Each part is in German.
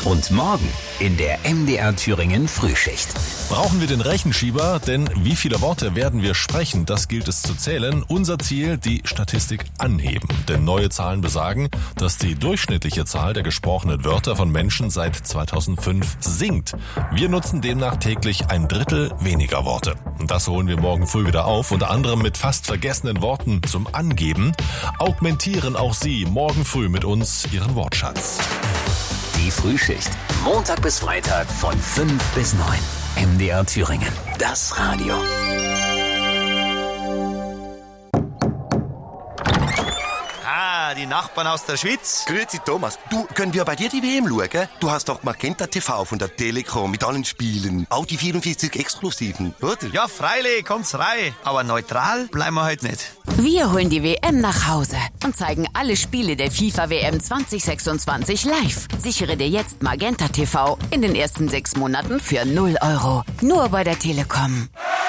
Und morgen in der MDR Thüringen Frühschicht. Brauchen wir den Rechenschieber? Denn wie viele Worte werden wir sprechen? Das gilt es zu zählen. Unser Ziel, die Statistik anheben. Denn neue Zahlen besagen, dass die durchschnittliche Zahl der gesprochenen Wörter von Menschen seit 2005 sinkt. Wir nutzen demnach täglich 1/3 weniger Worte. Und das holen wir morgen früh wieder auf, unter anderem mit fast vergessenen Worten zum Angeben. Augmentieren auch Sie morgen früh mit uns Ihren Wortschatz. Die Frühschicht. Montag bis Freitag von 5 bis 9. MDR Thüringen. Das Radio. Die Nachbarn aus der Schweiz. Grüezi Thomas. Du, können wir bei dir die WM schauen? Du hast doch Magenta TV von der Telekom mit allen Spielen. Auch die 44 Exklusiven, oder? Ja, freilich, kommt's rein. Aber neutral bleiben wir heute nicht. Wir holen die WM nach Hause und zeigen alle Spiele der FIFA-WM 2026 live. Sichere dir jetzt Magenta TV in den ersten 6 Monaten für 0 €. Nur bei der Telekom.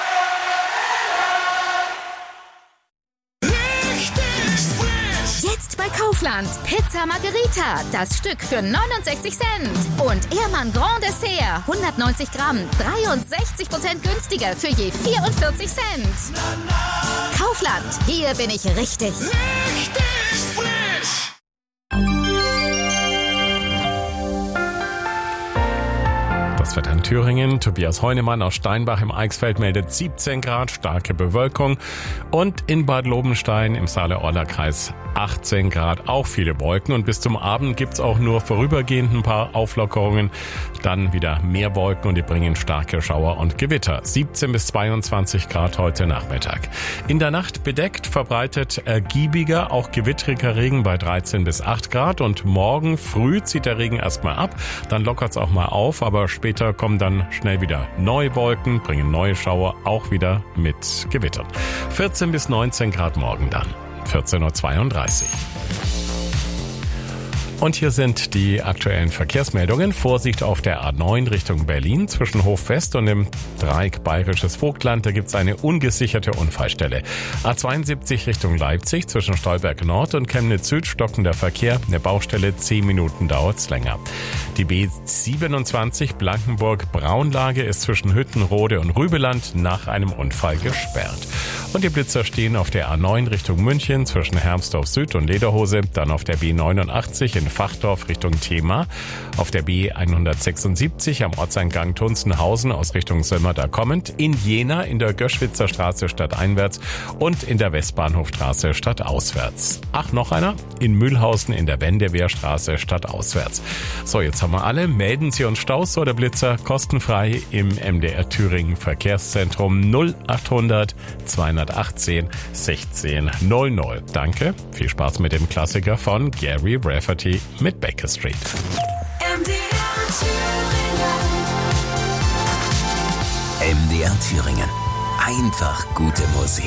Bei Kaufland. Pizza Margherita. Das Stück für 69 Cent. Und Ehrmann Grand Dessert. 190 Gramm. 63% günstiger für je 44 Cent. Kaufland. Hier bin ich richtig. Richtig frisch. Das Wetter in Thüringen. Tobias Heunemann aus Steinbach im Eichsfeld meldet 17 Grad, starke Bewölkung. Und in Bad Lobenstein im Saale-Orla-Kreis 18 Grad, auch viele Wolken. Und bis zum Abend gibt's auch nur vorübergehend ein paar Auflockerungen. Dann wieder mehr Wolken und die bringen starke Schauer und Gewitter. 17 bis 22 Grad heute Nachmittag. In der Nacht bedeckt, verbreitet ergiebiger, auch gewittriger Regen bei 13 bis 8 Grad. Und morgen früh zieht der Regen erstmal ab. Dann lockert's auch mal auf, aber später kommen dann schnell wieder neue Wolken, bringen neue Schauer, auch wieder mit Gewittern. 14 bis 19 Grad morgen dann. 14:32 Uhr. Und hier sind die aktuellen Verkehrsmeldungen. Vorsicht auf der A9 Richtung Berlin zwischen Hofwest und dem Dreieck Bayerisches Vogtland. Da gibt's eine ungesicherte Unfallstelle. A72 Richtung Leipzig zwischen Stolberg Nord und Chemnitz Süd stockender Verkehr. Eine Baustelle, 10 Minuten dauert's länger. Die B27 Blankenburg-Braunlage ist zwischen Hüttenrode und Rübeland nach einem Unfall gesperrt. Und die Blitzer stehen auf der A9 Richtung München zwischen Hermsdorf Süd und Lederhose, dann auf der B89 in Fachdorf Richtung Thema, auf der B176 am Ortseingang Tunzenhausen aus Richtung Sömmerda kommend, in Jena in der Göschwitzer Straße stadteinwärts und in der Westbahnhofstraße stadtauswärts. Ach, noch einer? In Mühlhausen in der Wendewehrstraße stadtauswärts. So, jetzt haben wir alle. Melden Sie uns Staus oder Blitzer kostenfrei im MDR Thüringen Verkehrszentrum 0800 218 16 00. Danke, viel Spaß mit dem Klassiker von Gary Rafferty mit Baker Street. MDR Thüringen. Einfach gute Musik.